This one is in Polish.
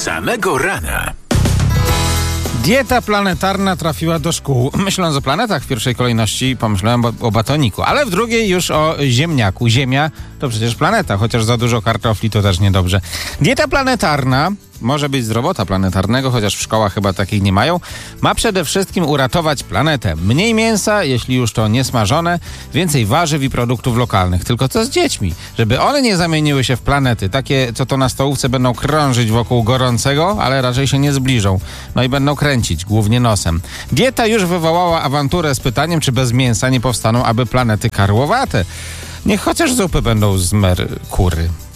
samego rana. Dieta planetarna trafiła do szkół. Myśląc o planetach w pierwszej kolejności pomyślałem o batoniku, ale w drugiej już o ziemniaku. Ziemia to przecież planeta, chociaż za dużo kartofli to też niedobrze. Dieta planetarna może być z robota planetarnego, chociaż w szkołach chyba takich nie mają. Ma przede wszystkim uratować planetę. Mniej mięsa, jeśli już to niesmażone, więcej warzyw i produktów lokalnych. Tylko co z dziećmi? Żeby one nie zamieniły się w planety. Takie, co to na stołówce będą krążyć wokół gorącego, ale raczej się nie zbliżą. No i będą kręcić, głównie nosem. Dieta już wywołała awanturę z pytaniem, czy bez mięsa nie powstaną aby planety karłowate. Niech chociaż zupy będą z kury.